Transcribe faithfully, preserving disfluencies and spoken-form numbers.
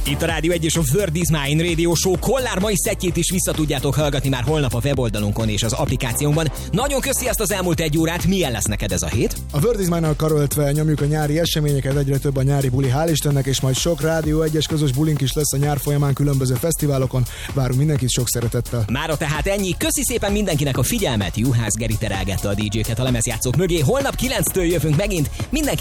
Itt a Rádió egy és a Word is Mine Radio Show Kollár mai szettjét is vissza tudjátok hallgatni már holnap a weboldalunkon és az applikációnkban. Nagyon köszi ezt az elmúlt egy órát, milyen lesz neked ez a hét? A Word is Mine-nal karöltve nyomjuk a nyári eseményeket, egyre több a nyári buli, hál' Istennek, és majd sok Rádió egyes közös bulink is lesz a nyár folyamán különböző fesztiválokon. Várunk mindenkit sok szeretettel. Mára tehát ennyi, köszi szépen mindenkinek a figyelmet, Juhász Geri terelgette a dé dzséket a lemezjátszók mögé, holnap kilenctől jövünk megint, mindenki